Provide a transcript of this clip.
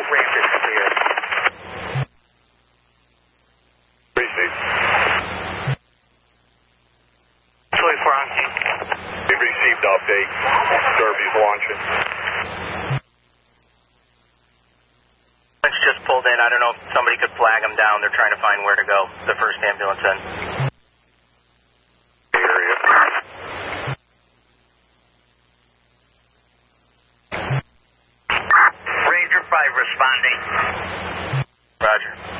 ramp is clear. Received. 24 on scene. We received update. Derby's launching. Just pulled in. I don't know if somebody could flag them down. They're trying to find where to go. The first ambulance in. Area. Ranger 5 responding. Roger.